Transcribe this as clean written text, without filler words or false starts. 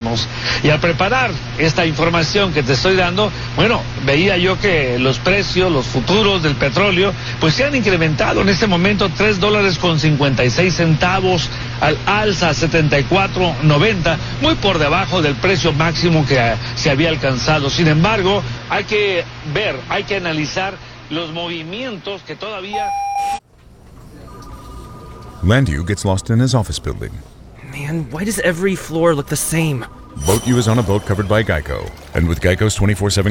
mismos. Y al preparar esta información que te estoy dando, bueno, veía yo que los precios, los futuros del petróleo, pues se han incrementado en este momento $3.56 al alza 74.90, muy por debajo del precio máximo que se había alcanzado. Sin embargo, hay que ver, hay que analizar los movimientos que todavía... Landu gets lost in his office building. Man, why does every floor look the same? Boat U is on a boat covered by Geico, and with Geico's 24/7